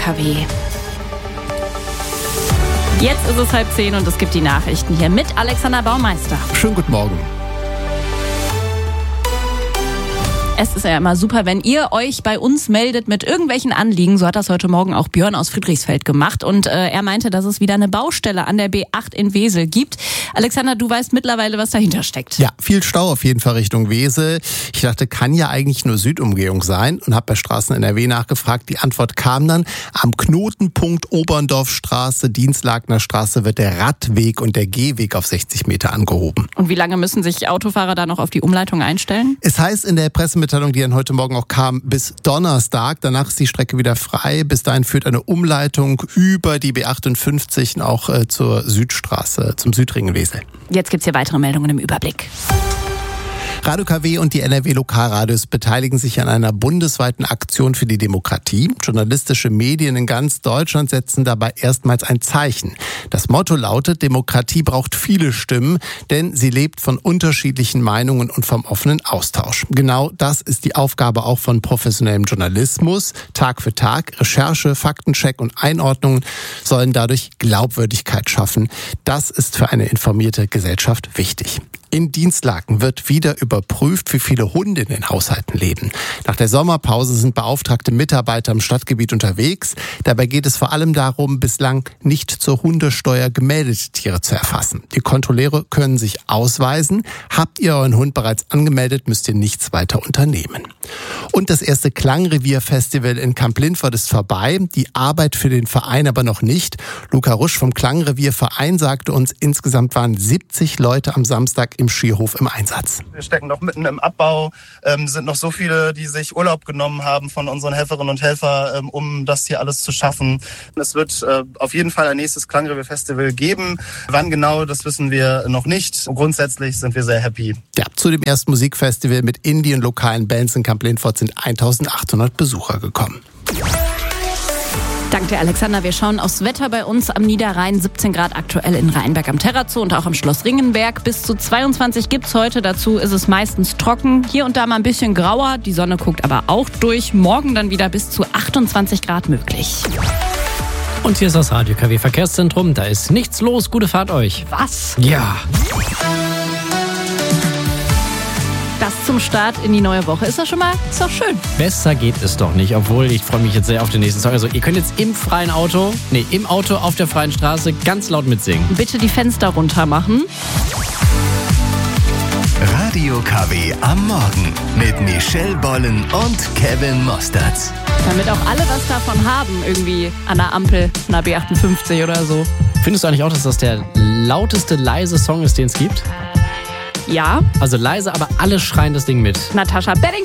KW. Jetzt ist es 9:30 und es gibt die Nachrichten hier mit Alexander Baumeister. Schönen guten Morgen. Es ist ja immer super, wenn ihr euch bei uns meldet mit irgendwelchen Anliegen. So hat das heute Morgen auch Björn aus Friedrichsfeld gemacht. Und er meinte, dass es wieder eine Baustelle an der B8 in Wesel gibt. Alexander, du weißt mittlerweile, was dahinter steckt. Ja, viel Stau auf jeden Fall Richtung Wesel. Ich dachte, kann ja eigentlich nur Südumgehung sein und habe bei Straßen NRW nachgefragt. Die Antwort kam dann: Am Knotenpunkt Oberndorfstraße, Dienstlakener Straße wird der Radweg und der Gehweg auf 60 Meter angehoben. Und wie lange müssen sich Autofahrer da noch auf die Umleitung einstellen? Es heißt in der Pressemitteilung, die dann heute Morgen auch kam, bis Donnerstag. Danach ist die Strecke wieder frei. Bis dahin führt eine Umleitung über die B58 auch zur Südstraße, zum Südring in Wesel. Jetzt gibt's hier weitere Meldungen im Überblick. Radio KW und die NRW-Lokalradios beteiligen sich an einer bundesweiten Aktion für die Demokratie. Journalistische Medien in ganz Deutschland setzen dabei erstmals ein Zeichen. Das Motto lautet: Demokratie braucht viele Stimmen, denn sie lebt von unterschiedlichen Meinungen und vom offenen Austausch. Genau das ist die Aufgabe auch von professionellem Journalismus. Tag für Tag Recherche, Faktencheck und Einordnungen sollen dadurch Glaubwürdigkeit schaffen. Das ist für eine informierte Gesellschaft wichtig. In Dienstlaken wird wieder überprüft, wie viele Hunde in den Haushalten leben. Nach der Sommerpause sind beauftragte Mitarbeiter im Stadtgebiet unterwegs. Dabei geht es vor allem darum, bislang nicht zur Hundesteuer gemeldete Tiere zu erfassen. Die Kontrolleure können sich ausweisen. Habt ihr euren Hund bereits angemeldet, müsst ihr nichts weiter unternehmen. Und das erste Klangrevier-Festival in Kamp-Lintfort ist vorbei. Die Arbeit für den Verein aber noch nicht. Luca Rusch vom Klangrevier-Verein sagte uns, insgesamt waren 70 Leute am Samstag im Skihof im Einsatz. Wir stecken noch mitten im Abbau, sind noch so viele, die sich Urlaub genommen haben von unseren Helferinnen und Helfern, um das hier alles zu schaffen. Es wird auf jeden Fall ein nächstes Klangrevier-Festival geben. Wann genau, das wissen wir noch nicht. Grundsätzlich sind wir sehr happy. Ja, zu dem ersten Musikfestival mit Indie und lokalen Bands in Kamp-Lintfort sind 1800 Besucher gekommen. Danke, Alexander. Wir schauen aufs Wetter bei uns am Niederrhein. 17 Grad aktuell in Rheinberg am Terrazzo und auch am Schloss Ringenberg. Bis zu 22 gibt's heute. Dazu ist es meistens trocken. Hier und da mal ein bisschen grauer. Die Sonne guckt aber auch durch. Morgen dann wieder bis zu 28 Grad möglich. Und hier ist das Radio KW Verkehrszentrum. Da ist nichts los. Gute Fahrt euch. Was? Ja. Das zum Start in die neue Woche. Ist doch schön. Besser geht es doch nicht, obwohl ich freue mich jetzt sehr auf den nächsten Song. Also ihr könnt jetzt im Auto auf der freien Straße ganz laut mitsingen. Bitte die Fenster runter machen. Radio KW am Morgen mit Michelle Bollen und Kevin Mosterz. Damit auch alle was davon haben, irgendwie an der Ampel, an der B58 oder so. Findest du eigentlich auch, dass das der lauteste leise Song ist, den es gibt? Ja. Also leise, aber alle schreien das Ding mit. Natascha Bedingfield.